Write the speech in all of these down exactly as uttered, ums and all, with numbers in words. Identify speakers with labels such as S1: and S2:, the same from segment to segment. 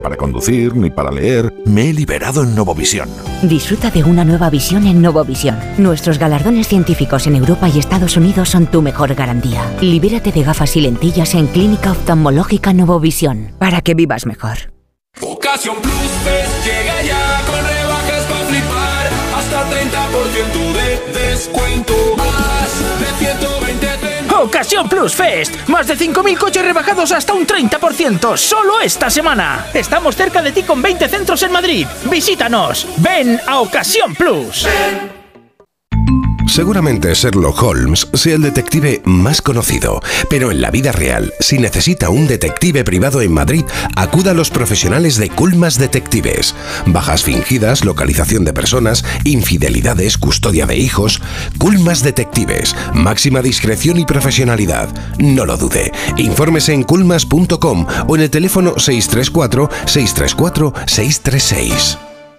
S1: para conducir ni para leer. Me he liberado en Novovisión.
S2: Disfruta de una nueva visión en Novovisión. Nuestros galardones científicos en Europa y Estados Unidos son tu mejor garantía. Libérate de gafas y lentillas en Clínica Oftalmológica Novovisión, para que vivas mejor.
S3: Ocasión Plus Fest llega ya con rebajas para flipar. Hasta treinta por ciento de descuento. Más de ciento veinte.
S4: Ocasión Plus Fest. Más de cinco mil coches rebajados hasta un treinta por ciento. Solo esta semana. Estamos cerca de ti con veinte centros en Madrid. Visítanos. Ven a Ocasión Plus.
S5: Seguramente Sherlock Holmes sea el detective más conocido, pero en la vida real, si necesita un detective privado en Madrid, acuda a los profesionales de Culmas Detectives. Bajas fingidas, localización de personas, infidelidades, custodia de hijos. Culmas Detectives, máxima discreción y profesionalidad. No lo dude. Infórmese en culmas punto com o en el teléfono seis tres cuatro, seis tres cuatro, seis tres seis.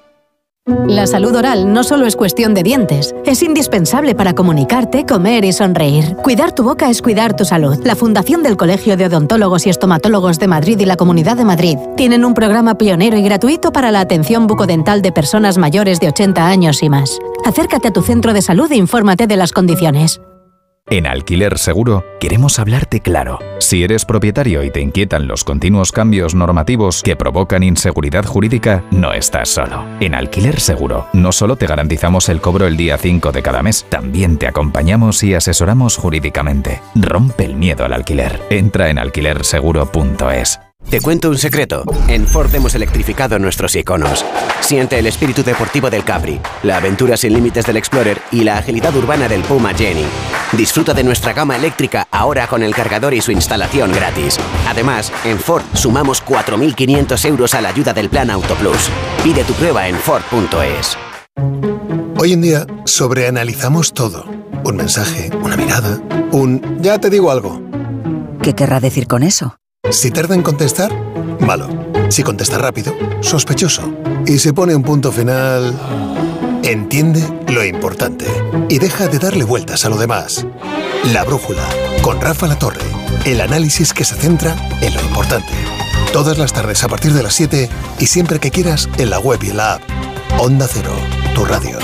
S6: La salud oral no solo es cuestión de dientes, es indispensable para comunicarte, comer y sonreír. Cuidar tu boca es cuidar tu salud. La Fundación del Colegio de Odontólogos y Estomatólogos de Madrid y la Comunidad de Madrid tienen un programa pionero y gratuito para la atención bucodental de personas mayores de ochenta años y más. Acércate a tu centro de salud e infórmate de las condiciones.
S7: En Alquiler Seguro queremos hablarte claro. Si eres propietario y te inquietan los continuos cambios normativos que provocan inseguridad jurídica, no estás solo. En Alquiler Seguro no solo te garantizamos el cobro el día cinco de cada mes, también te acompañamos y asesoramos jurídicamente. Rompe el miedo al alquiler. Entra en alquiler seguro punto es.
S8: Te cuento un secreto. En Ford hemos electrificado nuestros iconos. Siente el espíritu deportivo del Capri, la aventura sin límites del Explorer y la agilidad urbana del Puma Jenny. Disfruta de nuestra gama eléctrica ahora con el cargador y su instalación gratis. Además, en Ford sumamos cuatro mil quinientos euros a la ayuda del Plan Auto Plus. Pide tu prueba en Ford punto es.
S9: Hoy en día sobreanalizamos todo. Un mensaje, una mirada, un ya te digo algo.
S10: ¿Qué querrá decir con eso?
S9: Si tarda en contestar, malo. Si contesta rápido, sospechoso. Y si pone un punto final, entiende lo importante y deja de darle vueltas a lo demás. La Brújula, con Rafa Latorre. El análisis que se centra en lo importante. Todas las tardes a partir de las siete y siempre que quieras en la web y en la app. Onda Cero, tu radio.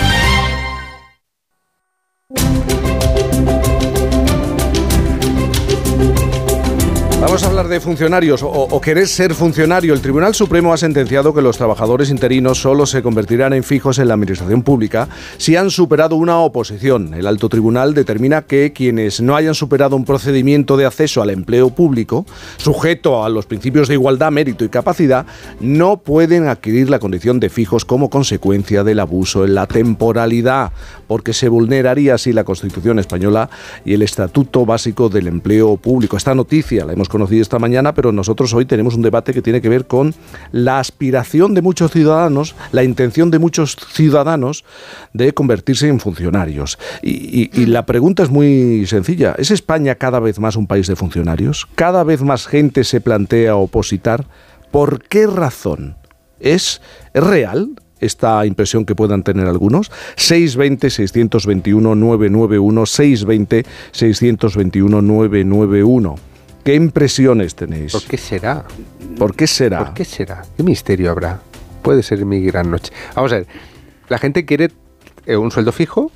S11: Vamos a hablar de funcionarios o, o querer ser funcionario. El Tribunal Supremo ha sentenciado que los trabajadores interinos solo se convertirán en fijos en la administración pública si han superado una oposición. El alto tribunal determina que quienes no hayan superado un procedimiento de acceso al empleo público, sujeto a los principios de igualdad, mérito y capacidad, no pueden adquirir la condición de fijos como consecuencia del abuso en la temporalidad, porque se vulneraría así la Constitución española y el Estatuto Básico del Empleo Público. Esta noticia la hemos conocido esta mañana, pero nosotros hoy tenemos un debate que tiene que ver con la aspiración de muchos ciudadanos, la intención de muchos ciudadanos de convertirse en funcionarios. Y, y, y la pregunta es muy sencilla. ¿Es España cada vez más un país de funcionarios? ¿Cada vez más gente se plantea opositar? ¿Por qué razón? ¿Es, es real esta impresión que puedan tener algunos? seis dos cero, seis dos uno, nueve nueve uno, seis dos cero, seis dos uno, nueve nueve uno. ¿Qué impresiones tenéis?
S12: ¿Por qué será?
S11: ¿Por qué será?
S12: ¿Por qué será? ¿Qué misterio habrá? Puede ser mi gran noche. Vamos a ver, la gente quiere eh, un sueldo fijo,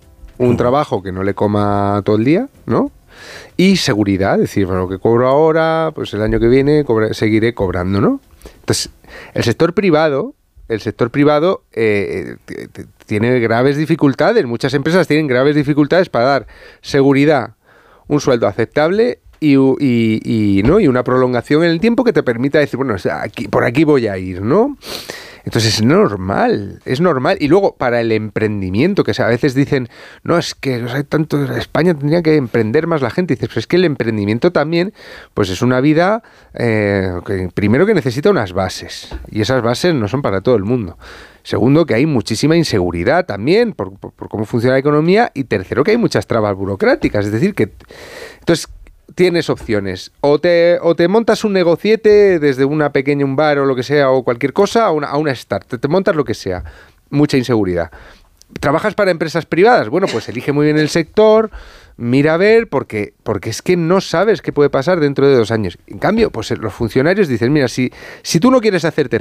S12: un trabajo que no le coma todo el día, ¿no? Y seguridad, es decir, bueno, lo que cobro ahora, pues el año que viene cobra, seguiré cobrando, ¿no? Entonces, el sector privado, el sector privado eh, t- t- tiene graves dificultades, muchas empresas tienen graves dificultades para dar seguridad, un sueldo aceptable y, y, y, ¿no? y una prolongación en el tiempo que te permita decir, bueno, aquí, por aquí voy a ir, ¿no? Entonces es normal, es normal. Y luego, para el emprendimiento, que a veces dicen, no, es que hay tanto, España tendría que emprender más la gente. Y dices, pues es que el emprendimiento también, pues es una vida, eh, que primero que necesita unas bases. Y esas bases no son para todo el mundo. Segundo, que hay muchísima inseguridad también por, por, por cómo funciona la economía. Y tercero, que hay muchas trabas burocráticas. Es decir, que... Entonces... tienes opciones, o te, o te montas un negociete desde una pequeña, un bar o lo que sea, o cualquier cosa, a una, a una start, te, te montas lo que sea, mucha inseguridad. ¿Trabajas para empresas privadas? Bueno, pues elige muy bien el sector, mira a ver, porque, porque es que no sabes qué puede pasar dentro de dos años. En cambio, pues los funcionarios dicen, mira, si, si tú no quieres hacerte